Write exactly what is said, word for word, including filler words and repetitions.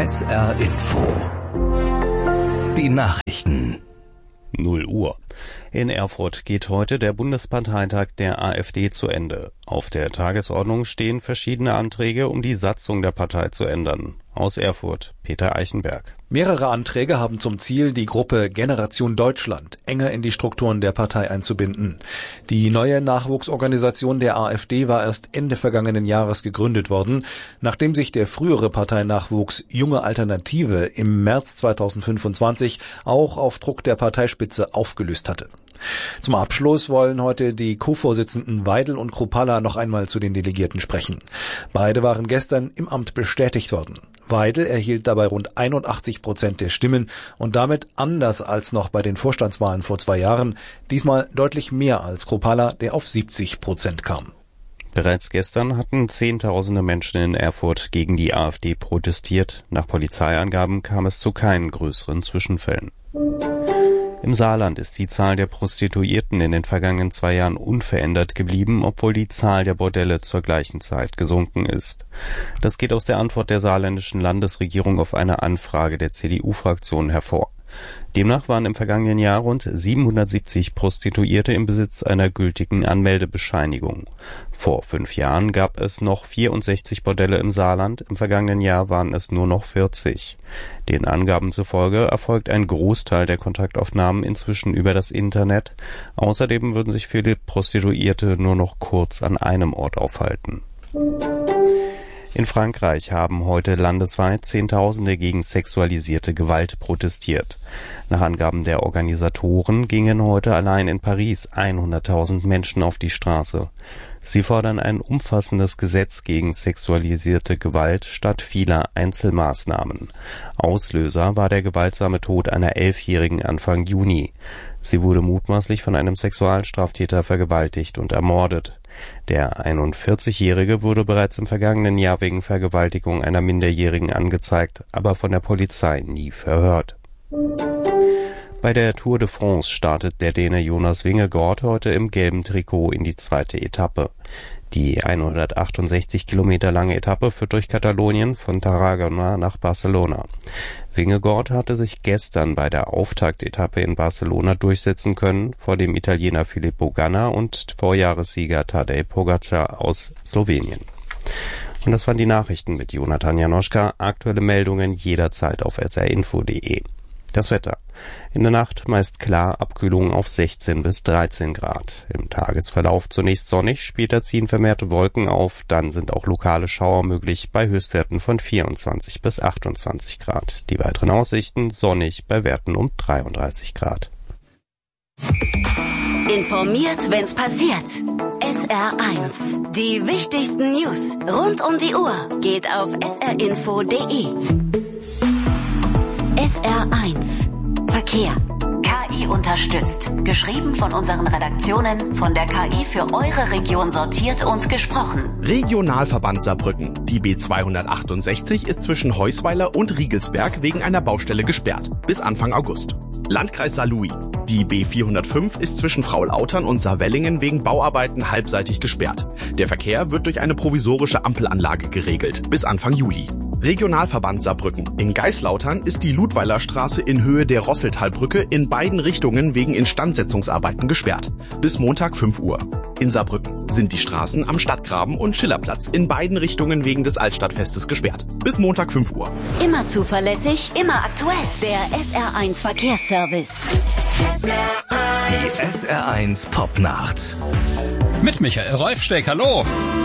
S R Info. Die Nachrichten. null Uhr. In Erfurt geht heute der Bundesparteitag der AfD zu Ende. Auf der Tagesordnung stehen verschiedene Anträge, um die Satzung der Partei zu ändern. Aus Erfurt, Peter Eichenberg. Mehrere Anträge haben zum Ziel, die Gruppe Generation Deutschland enger in die Strukturen der Partei einzubinden. Die neue Nachwuchsorganisation der AfD war erst Ende vergangenen Jahres gegründet worden, nachdem sich der frühere Parteinachwuchs Junge Alternative im März zweitausendfünfundzwanzig auch auf Druck der Parteispitze aufgelöst hatte. Zum Abschluss wollen heute die Co-Vorsitzenden Weidel und Kruppalla noch einmal zu den Delegierten sprechen. Beide waren gestern im Amt bestätigt worden. Weidel erhielt dabei rund einundachtzig Prozent der Stimmen und damit, anders als noch bei den Vorstandswahlen vor zwei Jahren, diesmal deutlich mehr als Kruppalla, der auf siebzig Prozent kam. Bereits gestern hatten Zehntausende Menschen in Erfurt gegen die AfD protestiert. Nach Polizeiangaben kam es zu keinen größeren Zwischenfällen. Im Saarland ist die Zahl der Prostituierten in den vergangenen zwei Jahren unverändert geblieben, obwohl die Zahl der Bordelle zur gleichen Zeit gesunken ist. Das geht aus der Antwort der saarländischen Landesregierung auf eine Anfrage der C D U-Fraktion hervor. Demnach waren im vergangenen Jahr rund siebenhundertsiebzig Prostituierte im Besitz einer gültigen Anmeldebescheinigung. Vor fünf Jahren gab es noch vierundsechzig Bordelle im Saarland, im vergangenen Jahr waren es nur noch vierzig. Den Angaben zufolge erfolgt ein Großteil der Kontaktaufnahmen inzwischen über das Internet. Außerdem würden sich viele Prostituierte nur noch kurz an einem Ort aufhalten. In Frankreich haben heute landesweit Zehntausende gegen sexualisierte Gewalt protestiert. Nach Angaben der Organisatoren gingen heute allein in Paris hunderttausend Menschen auf die Straße. Sie fordern ein umfassendes Gesetz gegen sexualisierte Gewalt statt vieler Einzelmaßnahmen. Auslöser war der gewaltsame Tod einer Elfjährigen Anfang Juni. Sie wurde mutmaßlich von einem Sexualstraftäter vergewaltigt und ermordet. Der einundvierzigjährige wurde bereits im vergangenen Jahr wegen Vergewaltigung einer Minderjährigen angezeigt, aber von der Polizei nie verhört. Bei der Tour de France startet der Däne Jonas Vingegaard heute im gelben Trikot in die zweite Etappe. Die hundertachtundsechzig Kilometer lange Etappe führt durch Katalonien von Tarragona nach Barcelona. Vingegaard hatte sich gestern bei der Auftaktetappe in Barcelona durchsetzen können vor dem Italiener Filippo Ganna und Vorjahressieger Tadej Pogačar aus Slowenien. Und das waren die Nachrichten mit Jonathan Janoschka. Aktuelle Meldungen jederzeit auf s r info punkt d e. Das Wetter. In der Nacht meist klar, Abkühlung auf sechzehn bis dreizehn Grad. Im Tagesverlauf zunächst sonnig, später ziehen vermehrte Wolken auf, dann sind auch lokale Schauer möglich bei Höchstwerten von vierundzwanzig bis achtundzwanzig Grad. Die weiteren Aussichten sonnig bei Werten um dreiunddreißig Grad. Informiert, wenn's passiert. S R eins. Die wichtigsten News rund um die Uhr geht auf s r info punkt d e. S R eins. Verkehr. K I unterstützt. Geschrieben von unseren Redaktionen, von der K I für eure Region sortiert und gesprochen. Regionalverband Saarbrücken. Die B zweihundertachtundsechzig ist zwischen Heusweiler und Riegelsberg wegen einer Baustelle gesperrt. Bis Anfang August. Landkreis Saarlouis. Die B vierhundertfünf ist zwischen Fraulautern und Saarwellingen wegen Bauarbeiten halbseitig gesperrt. Der Verkehr wird durch eine provisorische Ampelanlage geregelt. Bis Anfang Juli. Regionalverband Saarbrücken. In Geislautern ist die Ludweiler Straße in Höhe der Rosseltalbrücke in beiden Richtungen wegen Instandsetzungsarbeiten gesperrt. Bis Montag fünf Uhr. In Saarbrücken sind die Straßen am Stadtgraben und Schillerplatz in beiden Richtungen wegen des Altstadtfestes gesperrt. Bis Montag fünf Uhr. Immer zuverlässig, immer aktuell. Der S R eins Verkehrsservice. Die S R eins Popnacht. Mit Michael Rolfsteck, hallo.